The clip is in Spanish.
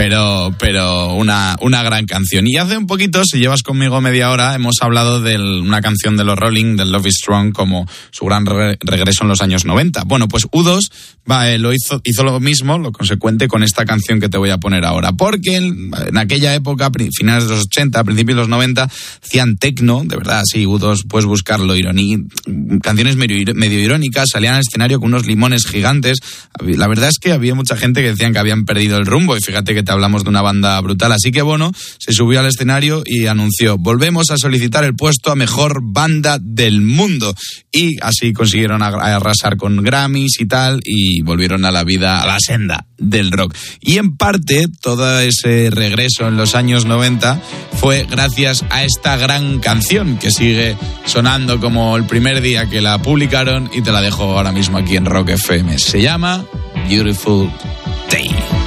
pero una gran canción. Y hace un poquito, si llevas conmigo media hora, hemos hablado de una canción de los Rolling, del Love is Strong, como su gran regreso en los años 90. Bueno, pues U2 hizo lo mismo, lo consecuente con esta canción que te voy a poner ahora. Porque en aquella época, finales de los 80, principios de los 90, hacían techno, de verdad, sí, U2, puedes buscarlo, canciones medio irónicas, salían al escenario con unos limones gigantes. La verdad es que había mucha gente que decían que habían perdido el rumbo, y fíjate que te hablamos de una banda brutal. Así que Bono se subió al escenario y anunció: volvemos a solicitar el puesto a mejor banda del mundo. Y así consiguieron arrasar con Grammys y tal, y volvieron a la vida, a la senda del rock. Y en parte, todo ese regreso en los años 90 fue gracias a esta gran canción que sigue sonando como el primer día que la publicaron, y te la dejo ahora mismo aquí en Rock FM. Se llama Beautiful Day.